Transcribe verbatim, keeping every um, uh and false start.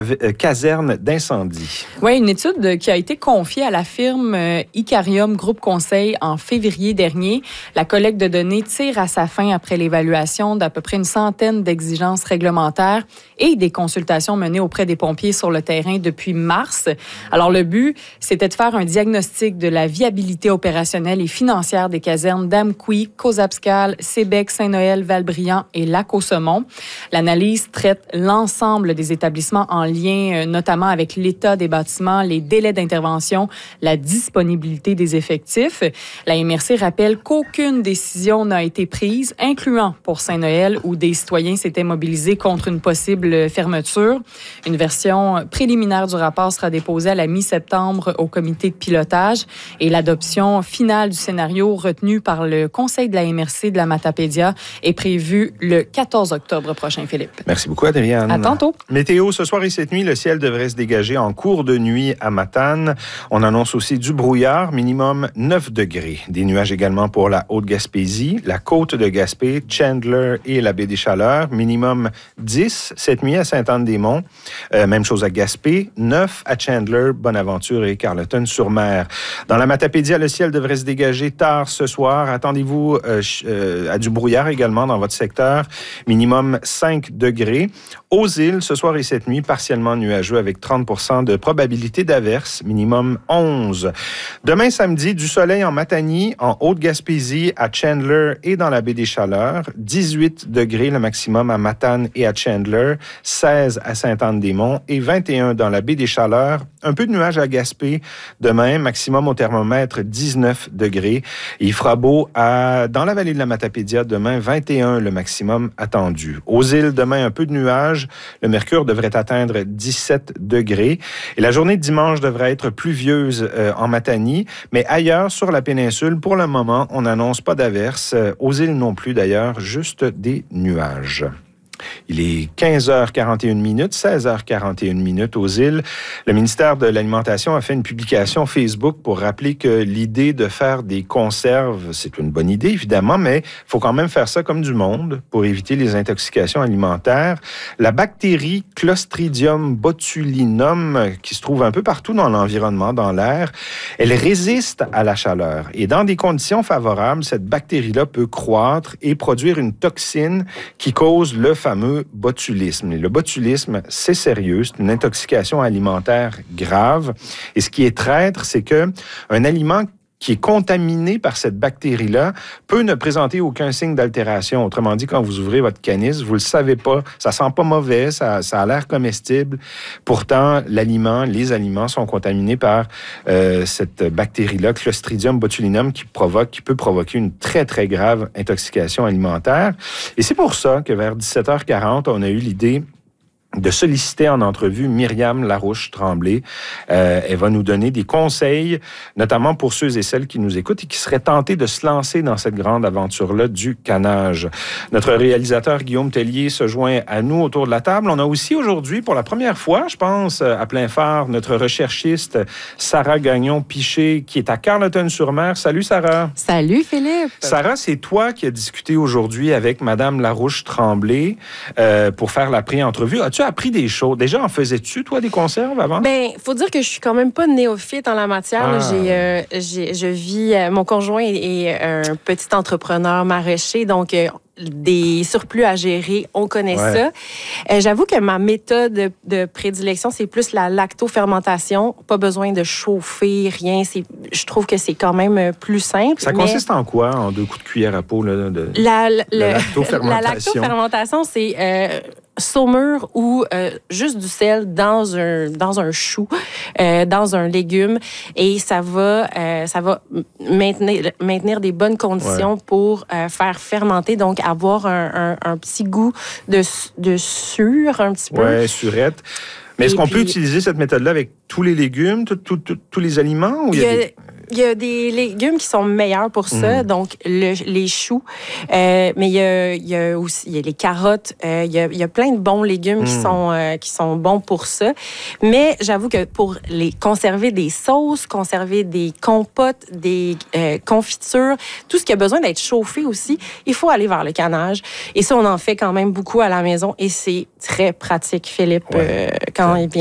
caserne d'incendie. Oui, une étude qui a été confiée à la firme Icarium Groupe Conseil en février dernier. La collecte de données tire à sa fin après l'évaluation d'à peu près une centaine d'exigences réglementaires et des consultations menées auprès des pompiers sur le terrain depuis mars. Alors, le but, c'était de faire un diagnostic de la viabilité opérationnelle et financière des casernes d'Amqui, Cozapscal, Sébec, Saint-Noël, Valbriand et Lac-au-Saumon. L'analyse traite l'ensemble des établissements en lien notamment avec l'état des bâtiments, les délais d'intervention, la disponibilité des effectifs. La M R C rappelle qu'aucune décision n'a été prise, incluant pour Saint-Noël, où des citoyens s'étaient mobilisés contre une possible fermeture. Une version préliminaire du rapport sera déposée à la mi-septembre au comité de pilotage et l'adoption finale du scénario retenu par le conseil de la M R C de la Matapédia est prévue le quatorze octobre prochain, Philippe. Merci beaucoup, Adrienne. À tantôt. Météo, ce soir et cette nuit, le ciel devrait se dégager en cours de nuit à Matane. On annonce aussi du brouillard, minimum neuf degrés. Des nuages également pour la Haute-Gaspésie, la côte de Gaspé, Chandler et la baie des Chaleurs, minimum dix cette nuit à Sainte-Anne-des-Monts. Euh, même chose à Gaspé, neuf à Chandler, Bonaventure et Carleton-sur-Mer. Dans la Matapédia, le ciel devrait se dégager tard ce soir. Attendez-vous euh, euh, à du brouillard également dans votre secteur, minimum cinq degrés. Aux îles, ce soir et cette nuit, partiellement nuageux avec trente pour cent de probabilité d'averse, minimum onze. Demain samedi, du soleil en Matanie, en Haute-Gaspésie, à Chandler et dans la baie des Chaleurs, dix-huit degrés le maximum à Matane et à Chandler, seize à Sainte-Anne-des-Monts et vingt et un dans la baie des Chaleurs. Un peu de nuages à Gaspé demain, maximum au thermomètre dix-neuf degrés. Il fera beau à, dans la vallée de la Matapédia demain, vingt et un le maximum attendu. Aux îles, demain, un peu de nuages. Le mercure devrait atteindre dix-sept degrés. Et la journée de dimanche devrait être pluvieuse euh, en Matanie, mais ailleurs sur la péninsule, pour le moment, on n'annonce pas d'averse. Euh, aux îles non plus d'ailleurs, juste des nuages. Il est quinze heures quarante et une minutes, seize heures quarante et une minutes aux îles. Le ministère de l'Alimentation a fait une publication Facebook pour rappeler que l'idée de faire des conserves, c'est une bonne idée, évidemment, mais il faut quand même faire ça comme du monde pour éviter les intoxications alimentaires. La bactérie Clostridium botulinum, qui se trouve un peu partout dans l'environnement, dans l'air, elle résiste à la chaleur. Et dans des conditions favorables, cette bactérie-là peut croître et produire une toxine qui cause le fameux botulisme. Et le botulisme, c'est sérieux, c'est une intoxication alimentaire grave. Et ce qui est traître, c'est que un aliment qui est contaminé par cette bactérie-là peut ne présenter aucun signe d'altération. Autrement dit, quand vous ouvrez votre canis, vous le savez pas, ça sent pas mauvais, ça, ça a l'air comestible. Pourtant, l'aliment, les aliments sont contaminés par euh, cette bactérie-là, Clostridium botulinum, qui provoque, qui peut provoquer une très, très grave intoxication alimentaire. Et c'est pour ça que vers dix-sept heures quarante, on a eu l'idée de solliciter en entrevue Myriam Larouche-Tremblay. Euh, elle va nous donner des conseils, notamment pour ceux et celles qui nous écoutent et qui seraient tentés de se lancer dans cette grande aventure-là du canage. Notre réalisateur Guillaume Tellier se joint à nous autour de la table. On a aussi aujourd'hui, pour la première fois, je pense, à plein phare, notre recherchiste Sarah Gagnon-Piché, qui est à Carleton-sur-Mer. Salut, Sarah. Salut, Philippe. Sarah, c'est toi qui as discuté aujourd'hui avec Madame Larouche-Tremblay euh, pour faire la pré-entrevue. As-tu appris des choses? Déjà, en faisais-tu, toi, des conserves avant? Bien, il faut dire que je suis quand même pas néophyte en la matière. Ah. J'ai, euh, j'ai, je vis... Euh, mon conjoint est, est un petit entrepreneur maraîcher, donc... Euh, des surplus à gérer, on connaît ouais. ça. Euh, j'avoue que ma méthode de, de prédilection, c'est plus la lactofermentation. Pas besoin de chauffer, rien. C'est, je trouve que c'est quand même plus simple. Ça consiste en quoi, en deux coups de cuillère à peau, là, de la, la, la lactofermentation? La lactofermentation, c'est euh, saumure ou euh, juste du sel dans un, dans un chou, euh, dans un légume. Et ça va, euh, ça va maintenir, maintenir des bonnes conditions ouais. pour euh, faire fermenter, donc avoir un, un, un petit goût de, de sûre, un petit peu. Oui, surette. Mais est-ce Et qu'on puis, peut utiliser cette méthode-là avec tous les légumes, tout, tout, tout, tous les aliments? Ou il y a, il y a des... il y a des légumes qui sont meilleurs pour ça, mmh. donc le, les choux. Euh, mais il y a, il y a aussi il y a les carottes. Euh, il, y a, il y a plein de bons légumes mmh. qui sont euh, qui sont bons pour ça. Mais j'avoue que pour les conserver des sauces, conserver des compotes, des euh, confitures, tout ce qui a besoin d'être chauffé aussi, il faut aller vers le canage. Et ça, on en fait quand même beaucoup à la maison et c'est très pratique, Philippe, ouais. euh, quand il vient